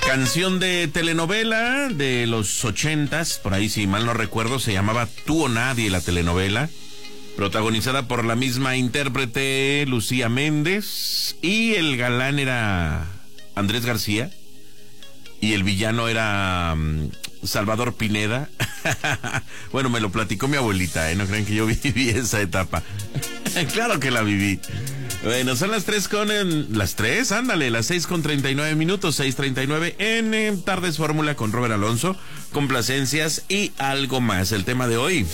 Canción de telenovela de los 80s, por ahí si mal no recuerdo, se llamaba Tú o Nadie la telenovela, protagonizada por la misma intérprete Lucía Méndez, y el galán era Andrés García y el villano era Salvador Pineda. Bueno, me lo platicó mi abuelita, no crean que yo viví esa etapa. Claro que la viví. Bueno, son las 3 las 3, ándale, las 6:39, 6:39 en Tardes Fórmula con Robert Alonso, complacencias y algo más. El tema de hoy,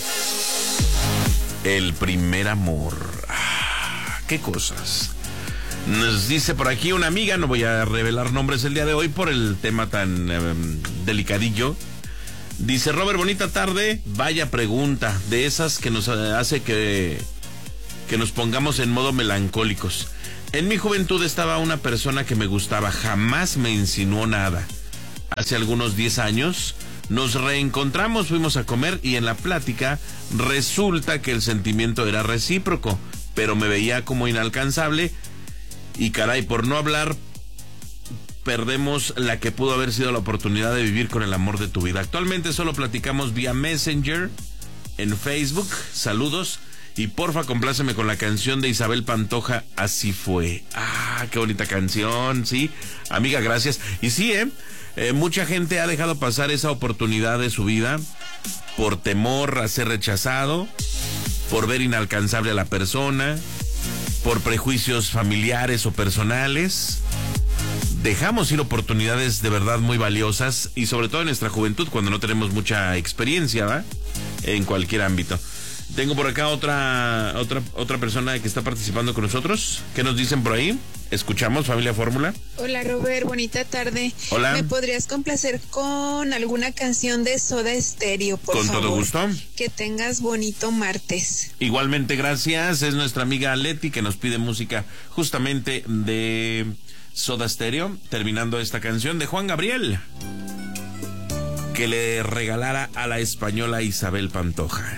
el primer amor. Qué cosas. Nos dice por aquí una amiga, no voy a revelar nombres el día de hoy por el tema tan delicadillo. Dice: Robert, bonita tarde, vaya pregunta, de esas que nos hace que nos pongamos en modo melancólicos. En mi juventud estaba una persona que me gustaba, jamás me insinuó nada. Hace algunos 10 años nos reencontramos, fuimos a comer y en la plática resulta que el sentimiento era recíproco, pero me veía como inalcanzable y caray, por no hablar, perdemos la que pudo haber sido la oportunidad de vivir con el amor de tu vida. Actualmente solo platicamos vía Messenger en Facebook. Saludos. Y porfa, compláceme con la canción de Isabel Pantoja, Así Fue. Qué bonita canción, sí. Amiga, gracias. Y sí, mucha gente ha dejado pasar esa oportunidad de su vida por temor a ser rechazado, por ver inalcanzable a la persona, por prejuicios familiares o personales. Dejamos ir oportunidades de verdad muy valiosas y sobre todo en nuestra juventud, cuando no tenemos mucha experiencia, ¿va? En cualquier ámbito. Tengo por acá otra persona que está participando con nosotros. ¿Qué nos dicen por ahí? Escuchamos, Familia Fórmula. Hola, Robert, bonita tarde. Hola. ¿Me podrías complacer con alguna canción de Soda Stereo, por favor? Con todo gusto. Que tengas bonito martes. Igualmente, gracias. Es nuestra amiga Leti que nos pide música justamente de Soda Stereo, terminando esta canción de Juan Gabriel, que le regalara a la española Isabel Pantoja.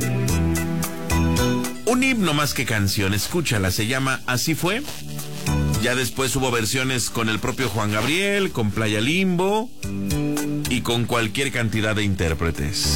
Un himno más que canción, escúchala, se llama Así Fue. Ya después hubo versiones con el propio Juan Gabriel, con Playa Limbo y con cualquier cantidad de intérpretes.